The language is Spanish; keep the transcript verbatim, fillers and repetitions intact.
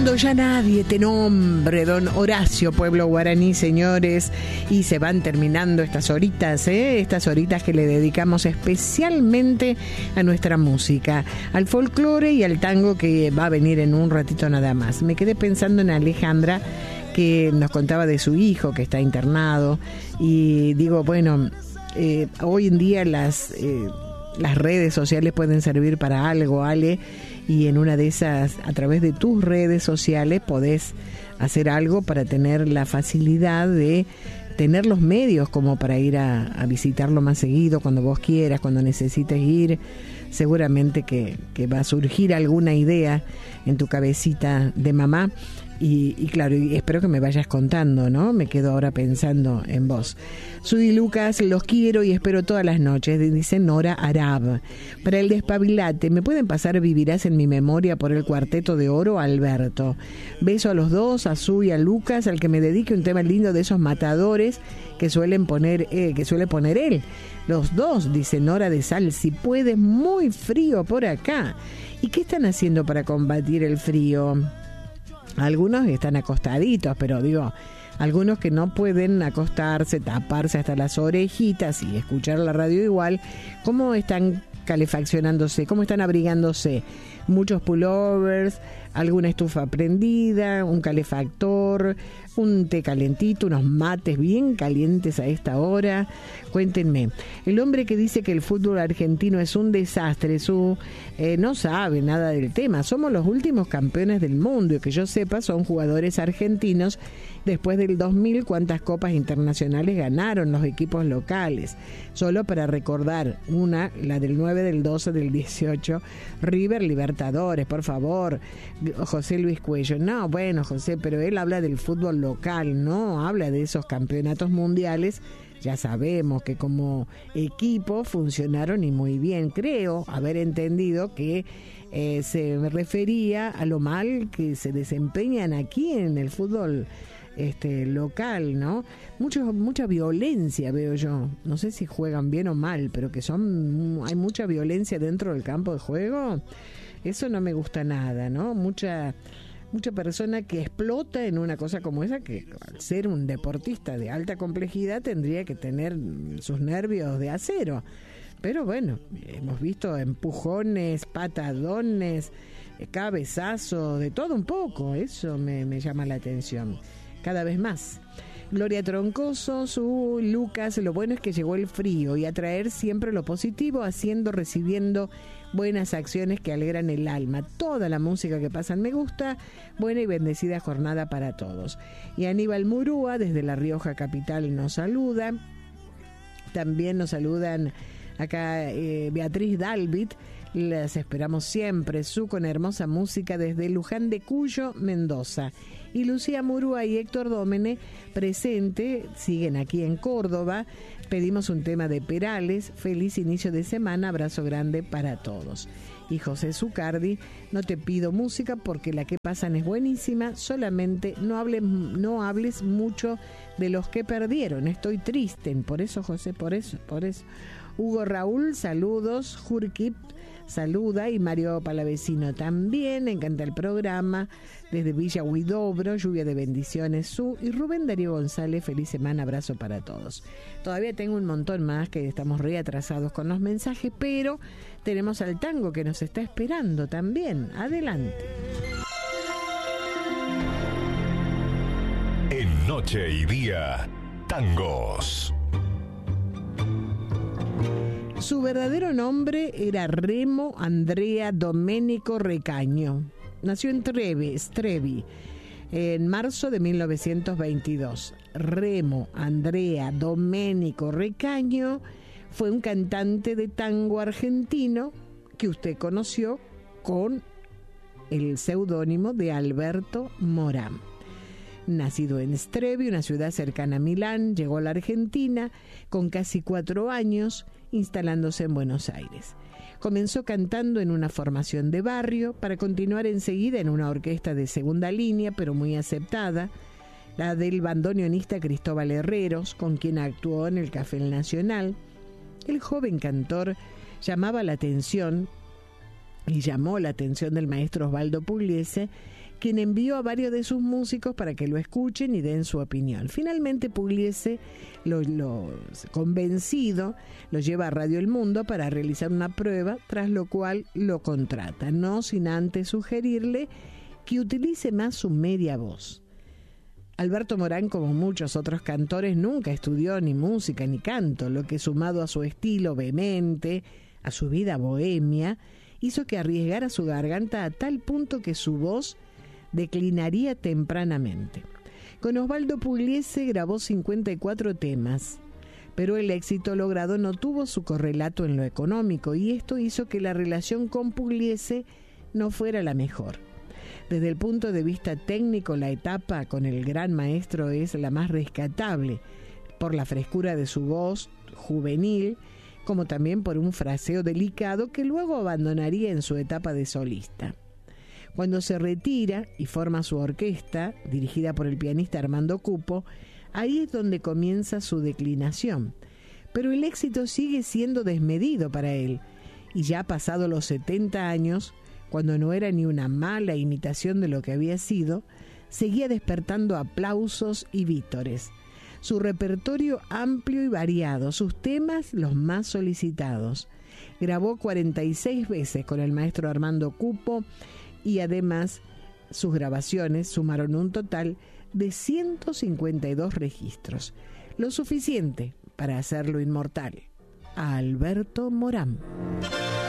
Cuando ya nadie te nombre, don Horacio, pueblo guaraní, señores, y se van terminando estas horitas, ¿eh? Estas horitas que le dedicamos especialmente a nuestra música, al folclore y al tango que va a venir en un ratito nada más. Me quedé pensando en Alejandra, que nos contaba de su hijo que está internado, y digo, bueno, eh, hoy en día las, eh, las redes sociales pueden servir para algo, Ale, y en una de esas, a través de tus redes sociales, podés hacer algo para tener la facilidad de tener los medios como para ir a, a visitarlo más seguido, cuando vos quieras, cuando necesites ir. Seguramente que, que va a surgir alguna idea en tu cabecita de mamá. Y, y claro, y espero que me vayas contando, ¿no? Me quedo ahora pensando en vos. Soy Lucas, los quiero y espero todas las noches, dice Nora Arab. Para el despabilate, ¿me pueden pasar Vivirás en mi memoria por el Cuarteto de Oro, Alberto? Beso a los dos, a Su y a Lucas, al que me dedique un tema lindo de esos matadores que suelen poner, eh, que suele poner él. Los dos, dice Nora de Sal, si puede, muy frío por acá. ¿Y qué están haciendo para combatir el frío? Algunos están acostaditos, pero digo, algunos que no pueden acostarse, taparse hasta las orejitas y escuchar la radio igual, ¿cómo están calefaccionándose? ¿Cómo están abrigándose? Muchos pullovers, alguna estufa prendida, un calefactor, un té calentito, unos mates bien calientes a esta hora. Cuéntenme, el hombre que dice que el fútbol argentino es un desastre, su, eh, no sabe nada del tema. Somos los últimos campeones del mundo y que yo sepa son jugadores argentinos. Después del dos mil, ¿cuántas copas internacionales ganaron los equipos locales? Solo para recordar, una, la del nueve, del doce, del dieciocho, River Libertadores, por favor. José Luis Cuello, no, bueno, José, pero él habla del fútbol local, no habla de esos campeonatos mundiales. Ya sabemos que como equipo funcionaron y muy bien. Creo haber entendido que eh, se refería a lo mal que se desempeñan aquí en el fútbol este local, ¿no? Mucho, mucha violencia veo yo. No sé si juegan bien o mal, pero que son hay mucha violencia dentro del campo de juego. Eso no me gusta nada, ¿no? Mucha mucha persona que explota en una cosa como esa, que al ser un deportista de alta complejidad tendría que tener sus nervios de acero. Pero bueno, hemos visto empujones, patadones, cabezazos, de todo un poco. Eso me, me llama la atención cada vez más. Gloria Troncoso, su Lucas, lo bueno es que llegó el frío y atraer siempre lo positivo, haciendo, recibiendo buenas acciones que alegran el alma. Toda la música que pasan me gusta. Buena y bendecida jornada para todos. Y Aníbal Murúa, desde La Rioja capital, nos saluda. También nos saludan acá eh, Beatriz Dalbit. Las esperamos siempre. Su con hermosa música desde Luján de Cuyo, Mendoza. Y Lucía Murúa y Héctor Dómene, presente, siguen aquí en Córdoba. Pedimos un tema de Perales. Feliz inicio de semana, abrazo grande para todos. Y José Zucardi, no te pido música porque la que pasan es buenísima, solamente no hables, no hables mucho de los que perdieron, estoy triste. Por eso, José, por eso, por eso. Hugo Raúl, saludos. Jurkip saluda, y Mario Palavecino también, encanta el programa, desde Villa Huidobro, lluvia de bendiciones, su, y Rubén Darío González, feliz semana, abrazo para todos. Todavía tengo un montón más, que estamos re atrasados con los mensajes, pero tenemos al tango que nos está esperando también. Adelante. En Noche y Día, tangos. Su verdadero nombre era Remo Andrea Domenico Recaño. Nació en Trevi, Trevi, en marzo de mil novecientos veintidós. Remo Andrea Domenico Recaño fue un cantante de tango argentino que usted conoció con el seudónimo de Alberto Morán. Nacido en Strevi, una ciudad cercana a Milán, llegó a la Argentina con casi cuatro años, instalándose en Buenos Aires. Comenzó cantando en una formación de barrio para continuar enseguida en una orquesta de segunda línea, pero muy aceptada, la del bandoneonista Cristóbal Herreros, con quien actuó en el Café El Nacional. El joven cantor llamaba la atención y llamó la atención del maestro Osvaldo Pugliese, quien envió a varios de sus músicos para que lo escuchen y den su opinión. Finalmente Pugliese, lo, lo convencido, lo lleva a Radio El Mundo para realizar una prueba, tras lo cual lo contrata, no sin antes sugerirle que utilice más su media voz. Alberto Morán, como muchos otros cantores, nunca estudió ni música ni canto, lo que, sumado a su estilo vehemente, a su vida bohemia, hizo que arriesgara su garganta a tal punto que su voz declinaría tempranamente. Con Osvaldo Pugliese grabó cincuenta y cuatro temas, pero el éxito logrado no tuvo su correlato en lo económico, y esto hizo que la relación con Pugliese no fuera la mejor. Desde el punto de vista técnico, la etapa con el gran maestro es la más rescatable, por la frescura de su voz juvenil, como también por un fraseo delicado que luego abandonaría en su etapa de solista. Cuando se retira y forma su orquesta, dirigida por el pianista Armando Cupo, ahí es donde comienza su declinación. Pero el éxito sigue siendo desmedido para él, y ya pasado los setenta años, cuando no era ni una mala imitación de lo que había sido, seguía despertando aplausos y vítores. Su repertorio amplio y variado, sus temas los más solicitados. Grabó cuarenta y seis veces con el maestro Armando Cupo, y además sus grabaciones sumaron un total de ciento cincuenta y dos registros, lo suficiente para hacerlo inmortal a Alberto Morán.